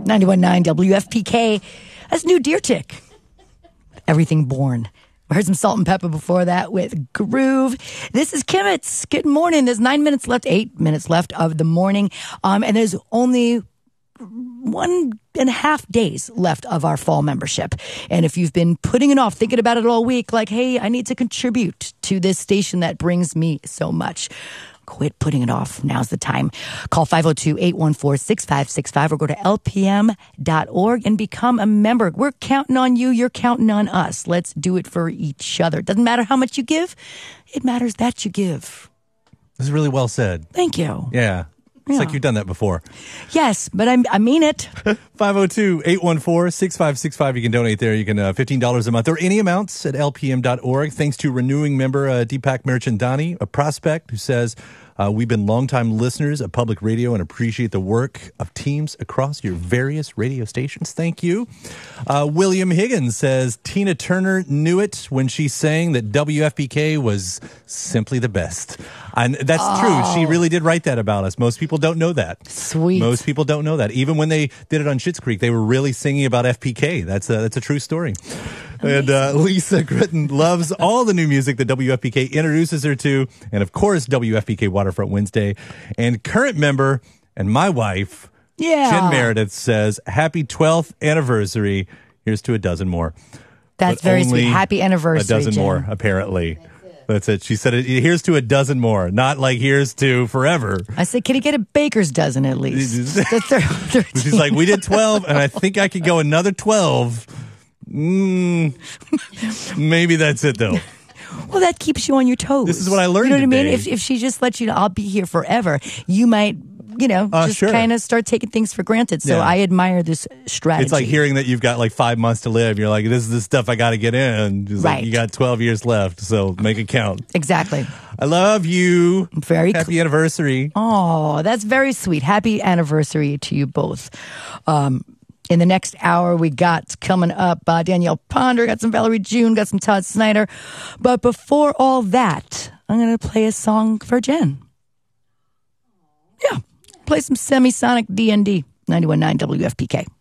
91.9 WFPK. That's New Deer Tick. Everything Born. I heard some Salt and Pepper before that with Groove. This is Kimmets. Good morning. There's 8 minutes left of the morning. And there's only 1.5 days left of our fall membership. And if you've been putting it off, thinking about it all week, like, hey, I need to contribute to this station that brings me so much, quit putting it off. Now's the time. Call 502-814-6565 or go to lpm.org and become a member. We're counting on you. You're counting on us. Let's do it for each other. It doesn't matter how much you give. It matters that you give. This is really well said. Thank you. Yeah. It's like you've done that before. Yes, but I mean it. 502-814-6565. You can donate there. You can $15 a month or any amounts at lpm.org. Thanks to renewing member Deepak Merchandani, a prospect who says, we've been longtime listeners of public radio and appreciate the work of teams across your various radio stations. Thank you. William Higgins says, Tina Turner knew it when she sang that WFPK was simply the best. And that's true. She really did write that about us. Most people don't know that. Sweet. Most people don't know that. Even when they did it on Schitt's Creek, they were really singing about FPK. That's a true story. Amazing. And Lisa Gritton loves all the new music that WFPK introduces her to. And of course, WFPK Waterfront Wednesday. And current member and my wife, Jen Meredith, says, happy 12th anniversary. Here's to a dozen more. That's very sweet. Happy anniversary, a dozen Jen. more, apparently. That's it. She said, here's to a dozen more, not like here's to forever. I said, can he get a baker's dozen at least? She's like, we did 12, and I think I could go another 12. Maybe that's it, though. Well, that keeps you on your toes. This is what I learned You know what today. I mean? If she just lets you know, I'll be here forever, you might, just sure. kind of start taking things for granted. So I admire this strategy. It's like hearing that you've got like 5 months to live. You're like, this is the stuff I got to get in. It's like, you got 12 years left, so make it count. Exactly. I love you. Happy anniversary. Oh, that's very sweet. Happy anniversary to you both. In the next hour, we got coming up Danielle Ponder, got some Valerie June, got some Todd Snyder. But before all that, I'm going to play a song for Jen. Yeah. Play some Semisonic DND, 91.9 WFPK.